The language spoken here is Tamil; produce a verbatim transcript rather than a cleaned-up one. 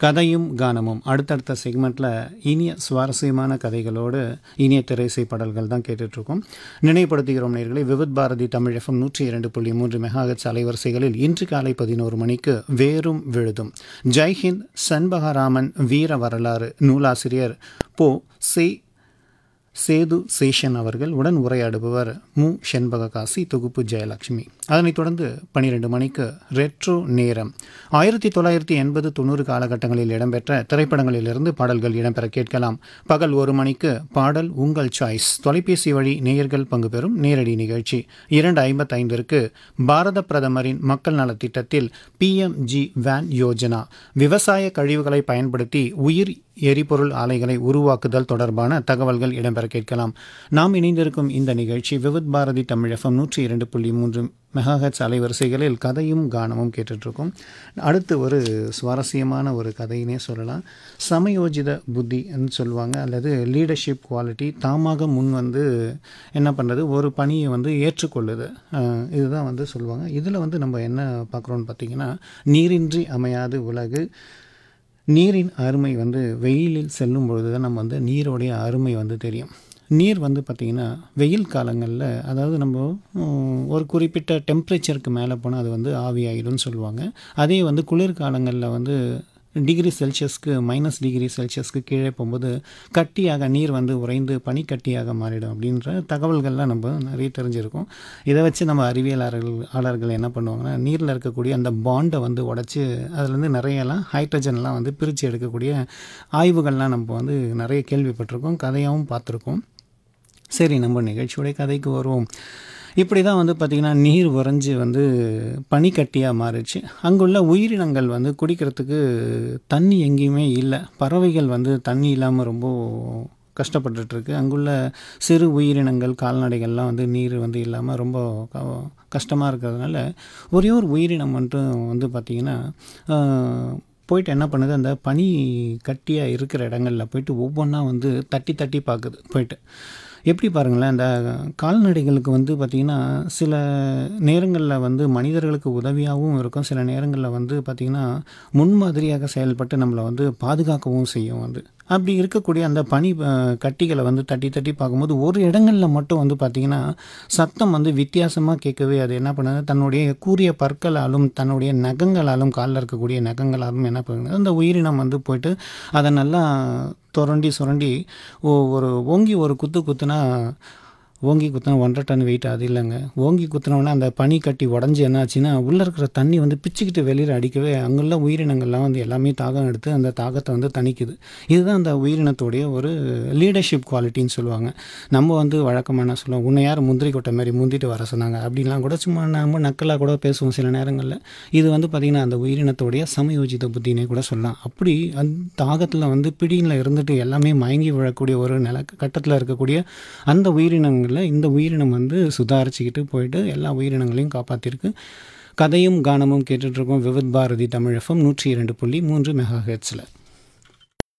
கதையும் கானமும் அடுத்தடுத்த செக்மெண்ட்டில் இனிய சுவாரஸ்யமான கதைகளோடு இனிய திரைசை பாடல்கள் தான் கேட்டுட்ருக்கோம். நினைவுபடுத்துகிறோம் நேயர்களே, விவித் பாரதி தமிழ் எஃப்எம் நூற்றி இரண்டு புள்ளி மூன்று மெகாஹெட்ஸ் அலைவரிசைகளில் இன்று காலை பதினோரு மணிக்கு வேரும் விழுதும் ஜெய்ஹிந்த் சண்பகராமன் வீர வரலாறு நூலாசிரியர் போ சே சேது சேஷன் அவர்கள் உடன் உரையாடுபவர் மு செண்பககாசி, தொகுப்பு ஜெயலட்சுமி. அதனைத் தொடர்ந்து பன்னிரெண்டு மணிக்கு ரெட்ரோ நேரம் ஆயிரத்தி தொள்ளாயிரத்தி எண்பது தொண்ணூறு காலகட்டங்களில் இடம்பெற்ற திரைப்படங்களிலிருந்து பாடல்கள் இடம்பெற கேட்கலாம். பகல் ஒரு மணிக்கு பாடல் உங்கள் சாய்ஸ் தொலைபேசி வழி நேயர்கள் பங்கு பெறும் நேரடி நிகழ்ச்சி. இரண்டு ஐம்பத்தி ஐந்திற்கு பாரத பிரதமரின் மக்கள் நலத்திட்டத்தில் பிஎம்ஜி வேன் யோஜனா விவசாய கழிவுகளை பயன்படுத்தி உயிர் எரிபொருள் ஆலைகளை உருவாக்குதல் தொடர்பான தகவல்கள் இடம்பெற கேட்கலாம். நாம் இணைந்திருக்கும் இந்த நிகழ்ச்சி விவித் பாரதி தமிழ் எஃப்எம் நூற்றி இரண்டு புள்ளி மூன்று மெகாஹெட்ஸ் அலைவரிசைகளில் கதையும் கானமும் கேட்டுட்ருக்கோம். அடுத்து ஒரு சுவாரஸ்யமான ஒரு கதையினே சொல்லலாம். சமயோஜித புத்தின்னு சொல்லுவாங்க, அல்லது லீடர்ஷிப் குவாலிட்டி. தாமாக முன் வந்து என்ன பண்ணுறது, ஒரு பணியை வந்து ஏற்றுக்கொள்ளுது, இதுதான் வந்து சொல்லுவாங்க. இதில் வந்து நம்ம என்ன பார்க்குறோன்னு பார்த்திங்கன்னா, நீரின்றி அமையாது உலகு. நீரின் அருமை வந்து வெயிலில் செல்லும் பொழுது தான் நம்ம வந்து நீரோடைய அருமை வந்து தெரியும். நீர் வந்து பார்த்திங்கன்னா வெயில் காலங்களில், அதாவது நம்ம ஒரு குறிப்பிட்ட டெம்பரேச்சருக்கு மேலே போனால் அது வந்து ஆவியாகிடும்னு சொல்லுவாங்க. அதே வந்து குளிர்காலங்களில் வந்து டிகிரி செல்சியஸ்க்கு மைனஸ் டிகிரி செல்சியஸ்க்கு கீழே போகும்போது கட்டியாக நீர் வந்து உறைந்து பனிக்கட்டியாக மாறிடும் அப்படின்ற தகவல்கள்லாம் நம்ம நிறைய தெரிஞ்சிருக்கும். இதை வச்சு நம்ம அறிவியலாளர்கள் ஆளர்கள் என்ன பண்ணுவாங்கன்னா, நீரில் இருக்கக்கூடிய அந்த பாண்டை வந்து உடச்சி அதுலேருந்து நிறையெல்லாம் ஹைட்ரஜன்லாம் வந்து பிரித்து எடுக்கக்கூடிய ஆய்வுகள்லாம் நம்ம வந்து நிறைய கேள்விப்பட்டிருக்கோம், கதையாகவும் பார்த்துருக்கோம். சரி, நம்ம நிகழ்ச்சியோடைய கதைக்கு வருவோம். இப்படி தான் வந்து பார்த்திங்கன்னா நீர் உறைஞ்சி வந்து பனிக்கட்டியாக மாறிடுச்சு. அங்குள்ள உயிரினங்கள் வந்து குடிக்கிறதுக்கு தண்ணி எங்கேயுமே இல்லை. பறவைகள் வந்து தண்ணி இல்லாமல் ரொம்ப கஷ்டப்பட்டுருக்கு. அங்குள்ள சிறு உயிரினங்கள் கால்நடைகள்லாம் வந்து நீர் வந்து இல்லாமல் ரொம்ப கஷ்டமாக இருக்கிறதுனால ஒரே ஒரு உயிரினம் மட்டும் வந்து பார்த்திங்கன்னா போயிட்டு என்ன பண்ணுது, அந்த பனி கட்டியாக இருக்கிற இடங்களில் போயிட்டு ஒவ்வொன்றா வந்து தட்டி தட்டி பார்க்குது. போயிட்டு எப்படி பாருங்களேன், அந்த கால்நடைகளுக்கு வந்து பார்த்திங்கன்னா சில நேரங்களில் வந்து மனிதர்களுக்கு உதவியாகவும் இருக்கும், சில நேரங்களில் வந்து பார்த்திங்கன்னா முன்மாதிரியாக செயல்பட்டு நம்மளை வந்து பாதுகாக்கவும் செய்யும். வந்து அப்படி இருக்கக்கூடிய அந்த பனி கட்டிகளை வந்து தட்டி தட்டி பார்க்கும்போது ஒரு இடங்களில் மட்டும் வந்து பார்த்திங்கன்னா சத்தம் வந்து வித்தியாசமாக கேட்கவே அது என்ன பண்ணுது, தன்னுடைய கூரிய பற்களாலும் தன்னுடைய நகங்களாலும் காலில் இருக்கக்கூடிய நகங்களாலும் என்ன பண்ணுது, அந்த உயிரினம் வந்து போயிட்டு அதை நல்லா சுரண்டி சுரண்டி ஓ ஒரு ஓங்கி ஒரு குத்து குத்துனா ஓங்கி குத்தினா ஒன்றரை டன் வெயிட் அது இல்லைங்க. ஓங்கி குத்தினோன்னா அந்த பனி கட்டி உடஞ்சி என்ன ஆச்சுன்னா உள்ளே இருக்கிற தண்ணி வந்து பிச்சுக்கிட்டு வெளியில் அடிக்கவே அங்குள்ள உயிரினங்கள்லாம் வந்து எல்லாமே தாகம் எடுத்து அந்த தாகத்தை வந்து தணிக்குது. இதுதான் அந்த உயிரினத்துடைய ஒரு லீடர்ஷிப் குவாலிட்டின்னு சொல்லுவாங்க. நம்ம வந்து வழக்கமாக என்ன சொல்லுவோம், உன்னை யார் முந்திரி கொட்டை மாதிரி முந்திட்டு வர சொன்னாங்க அப்படின்லாம் கூட சும்மா நம்ம நக்கலாக கூட பேசுவோம் சில நேரங்களில். இது வந்து பார்த்திங்கன்னா அந்த உயிரினத்துடைய சமயோஜித புத்தினே கூட சொல்லலாம். அப்படி அந்த தாகத்தில் வந்து பிடியில் இருந்துட்டு எல்லாமே மயங்கி விழக்கூடிய ஒரு நில கட்டத்தில் இருக்கக்கூடிய அந்த உயிரினங்கள் இந்த உயிரினம் வந்து சுதாரிச்சுக்கிட்டு போயிட்டு எல்லா உயிரினங்களையும் காப்பாற்றிருக்கு. கதையும் கானமும் கேட்டுட்ருக்கோம் விவித் பாரதி தமிழ் எஃப்எம் நூற்றி இரண்டு புள்ளி மூன்று மெகாஹெட்ஸில்.